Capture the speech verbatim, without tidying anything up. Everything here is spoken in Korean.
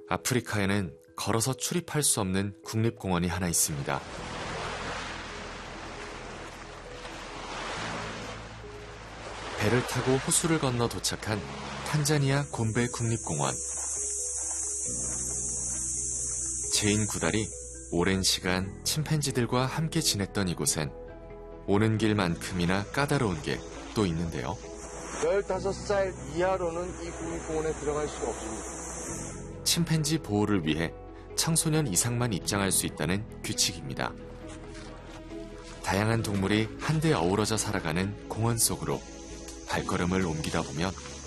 아프리카에는 걸어서 출입할 수 없는 국립공원이 하나 있습니다. 배를 타고 호수를 건너 도착한 탄자니아 곰베 국립공원. 제인 구달이 오랜 시간 침팬지들과 함께 지냈던 이곳엔 오는 길만큼이나 까다로운 게 또 있는데요. 열다섯 살 이하로는 이 국립공원에 들어갈 수가 없습니다. 침팬지 보호를 위해 청소년 이상만 입장할 수 있다는 규칙입니다. 다양한 동물이 한데 어우러져 살아가는 공원 속으로 발걸음을 옮기다 보면